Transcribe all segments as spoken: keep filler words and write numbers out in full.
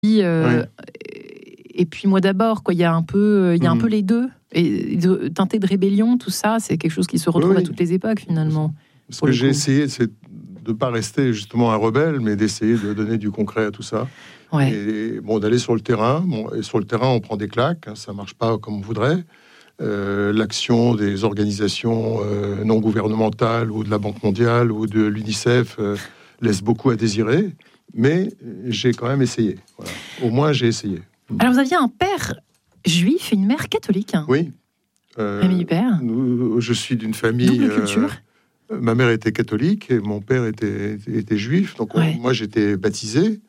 Euh, oui. Et puis moi d'abord, quoi. Il y a un peu, il y a mmh. un peu les deux. Et de, teinté de rébellion, tout ça, c'est quelque chose qui se retrouve oui, oui. à toutes les époques finalement. Ce que j'ai coup. essayé, c'est de ne pas rester justement un rebelle, mais d'essayer de donner du concret à tout ça. Ouais. Et bon, d'aller sur le terrain. Bon, et sur le terrain, on prend des claques, hein, ça ne marche pas comme on voudrait. Euh, l'action des organisations euh, non gouvernementales ou de la Banque mondiale ou de l'UNICEF euh, laisse beaucoup à désirer. Mais j'ai quand même essayé. Voilà. Au moins, j'ai essayé. Alors, vous aviez un père juif et une mère catholique. Oui. Euh, Rémi Hubert. Nous, je suis d'une famille... Double culture. Euh, ma mère était catholique et mon père était, était juif. Donc, ouais. on, moi, j'étais baptisé.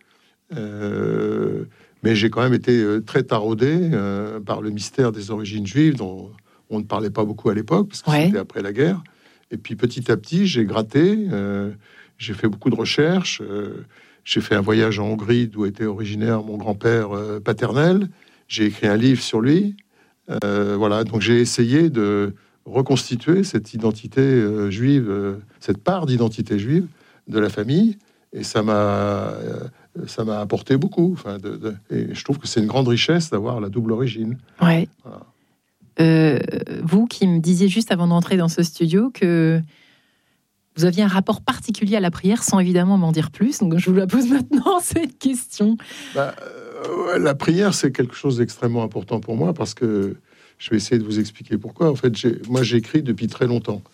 Euh, mais j'ai quand même été très taraudé euh, par le mystère des origines juives, dont on ne parlait pas beaucoup à l'époque, parce que ouais. c'était après la guerre. Et puis, petit à petit, j'ai gratté. Euh, j'ai fait beaucoup de recherches. Euh, J'ai fait un voyage en Hongrie, d'où était originaire mon grand-père euh, paternel. J'ai écrit un livre sur lui. Euh, voilà, donc j'ai essayé de reconstituer cette identité euh, juive, euh, cette part d'identité juive de la famille. Et ça m'a, euh, ça m'a apporté beaucoup. Enfin, de, de, et je trouve que c'est une grande richesse d'avoir la double origine. Ouais. Voilà. Euh, vous qui me disiez juste avant d'entrer dans ce studio que vous aviez un rapport particulier à la prière, sans évidemment m'en dire plus. Donc, je vous la pose maintenant, cette question. Bah, euh, la prière, c'est quelque chose d'extrêmement important pour moi, parce que je vais essayer de vous expliquer pourquoi. En fait, j'ai, moi, j'écris depuis très longtemps.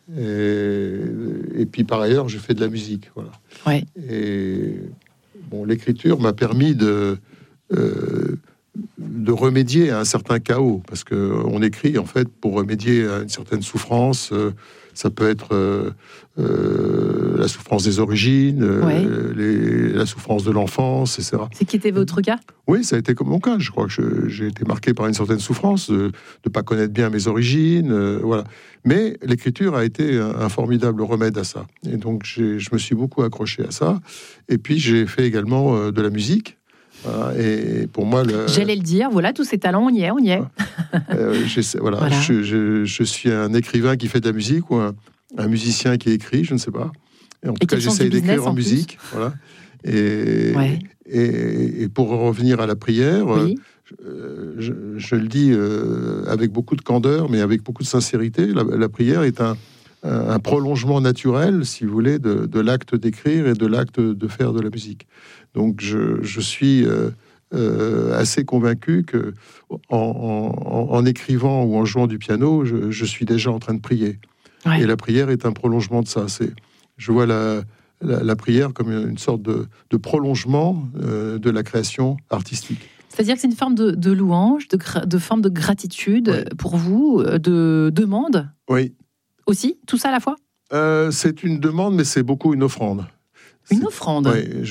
Et, et puis, par ailleurs, je fais de la musique. Voilà. Ouais. Et bon, l'écriture m'a permis de, euh, de remédier à un certain chaos, parce qu'on écrit, en fait, pour remédier à une certaine souffrance. Euh, Ça peut être euh, euh, la souffrance des origines, euh, ouais. les, la souffrance de l'enfance, et cetera. C'est qui était votre cas ? Oui, ça a été comme mon cas. Je crois que je, j'ai été marqué par une certaine souffrance de ne pas connaître bien mes origines. Euh, voilà. Mais l'écriture a été un, un formidable remède à ça. Et donc, j'ai, je me suis beaucoup accroché à ça. Et puis, j'ai fait également euh, de la musique. Voilà, et pour moi, le... j'allais le dire, voilà, tous ces talents, on y est, on y est. Euh, voilà, voilà. Je, je, je suis un écrivain qui fait de la musique ou un, un musicien qui écrit, je ne sais pas. Et en tout et cas, j'essaye d'écrire en, en musique. Voilà. Et, ouais. et, et pour revenir à la prière, oui. euh, je, je le dis euh, avec beaucoup de candeur, mais avec beaucoup de sincérité, la, la prière est un, un, un prolongement naturel, si vous voulez, de, de l'acte d'écrire et de l'acte de faire de la musique. Donc, je, je suis euh, euh, assez convaincu que en, en, en écrivant ou en jouant du piano, je, je suis déjà en train de prier. Ouais. Et la prière est un prolongement de ça. C'est, je vois la, la, la prière comme une sorte de, de prolongement euh, de la création artistique. C'est-à-dire que c'est une forme de, de louange, de, gra- de forme de gratitude ouais. pour vous, de demande. Oui. Aussi, tout ça à la fois. Euh, c'est une demande, mais c'est beaucoup une offrande. Une offrande. Oui,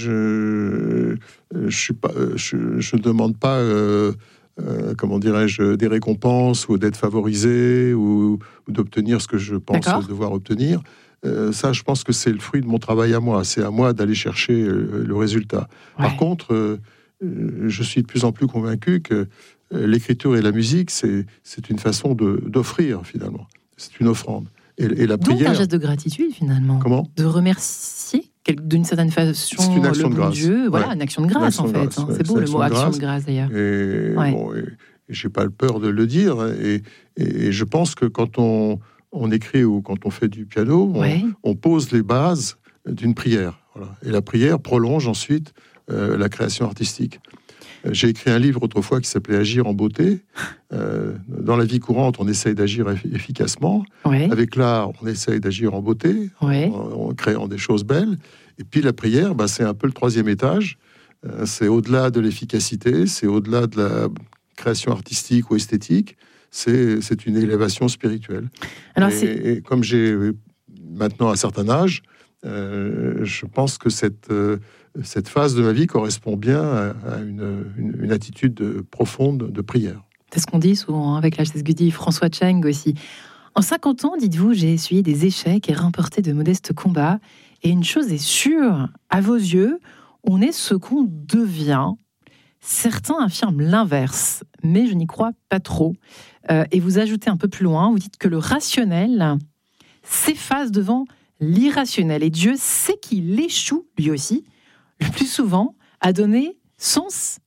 je je suis pas, je, je demande pas, euh, euh, comment dirais-je, des récompenses ou d'être favorisé ou, ou d'obtenir ce que je pense D'accord. devoir obtenir. Euh, ça, je pense que c'est le fruit de mon travail à moi. C'est à moi d'aller chercher euh, le résultat. Ouais. Par contre, euh, je suis de plus en plus convaincu que euh, l'écriture et la musique, c'est c'est une façon de d'offrir finalement. C'est une offrande. Et, et la Donc prière. Un geste de gratitude finalement. Comment ? De remercier. D'une certaine façon, c'est une action le de bon grâce. Dieu, voilà, ouais. une action de grâce action en fait. Grâce, hein. ouais. C'est beau c'est le mot action de grâce d'ailleurs. Et, ouais. bon, et, et j'ai pas le peur de le dire. Et, et, et je pense que quand on, on écrit ou quand on fait du piano, on, ouais. on pose les bases d'une prière. Voilà. Et la prière prolonge ensuite euh, la création artistique. J'ai écrit un livre autrefois qui s'appelait Agir en beauté. Euh, dans la vie courante, on essaye d'agir efficacement. Ouais. Avec l'art, on essaye d'agir en beauté, ouais. en, en créant des choses belles. Et puis la prière, bah, c'est un peu le troisième étage. Euh, c'est au-delà de l'efficacité, c'est au-delà de la création artistique ou esthétique. C'est, c'est une élévation spirituelle. Alors, et, c'est... et comme j'ai maintenant un certain âge, euh, je pense que cette... Euh, cette phase de ma vie correspond bien à une, une, une attitude profonde de prière. C'est ce qu'on dit souvent, hein, avec la c'est ce que dit François Cheng aussi. En cinquante ans, dites-vous, j'ai essuyé des échecs et remporté de modestes combats. Et une chose est sûre, à vos yeux, on est ce qu'on devient. Certains affirment l'inverse, mais je n'y crois pas trop. Euh, et vous ajoutez un peu plus loin, vous dites que le rationnel s'efface devant l'irrationnel. Et Dieu sait qu'il échoue, lui aussi, le plus souvent, à donner sens